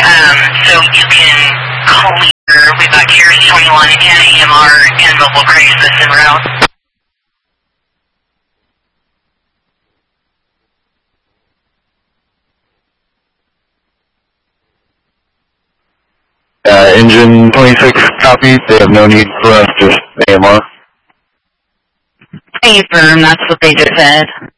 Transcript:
So you can call me. We've got Carriage 21 and EMR and mobile crisis en route. Engine 26 copy. They have no need for us, just AMR. Confirm, that's what they just said.